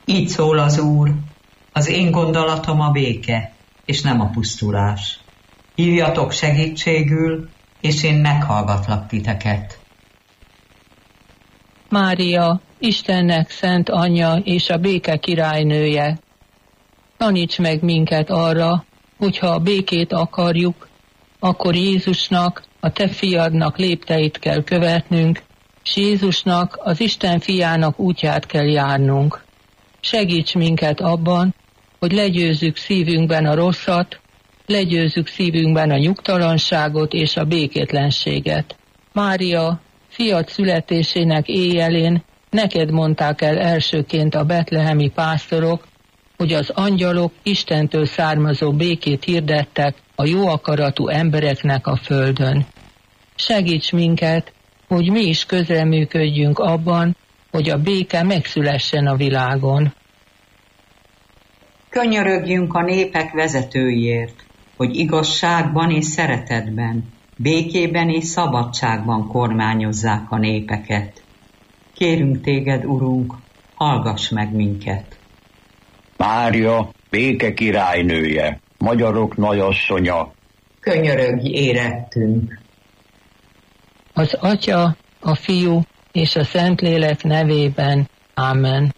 Így szól az Úr, az én gondolatom a béke, és nem a pusztulás. Hívjatok segítségül, és én meghallgatlak titeket. Mária, Istennek szent anyja és a béke királynője, taníts meg minket arra, hogyha a békét akarjuk, akkor Jézusnak, a te fiadnak lépteit kell követnünk, és Jézusnak, az Isten fiának útját kell járnunk. Segíts minket abban, hogy legyőzzük szívünkben a rosszat, legyőzzük szívünkben a nyugtalanságot és a békétlenséget. Mária, fiad születésének éjjelén neked mondták el elsőként a betlehemi pásztorok, hogy az angyalok Istentől származó békét hirdettek a jó akaratú embereknek a földön. Segíts minket, hogy mi is közreműködjünk abban, hogy a béke megszülessen a világon. Könyörögjünk a népek vezetőiért, hogy igazságban és szeretetben, békében és szabadságban kormányozzák a népeket. Kérünk téged, Urunk, hallgass meg minket. Mária, béke királynője, magyarok nagyasszonya, Könyörögj érettünk. Az Atya, a Fiú és a Szentlélek nevében. Ámen.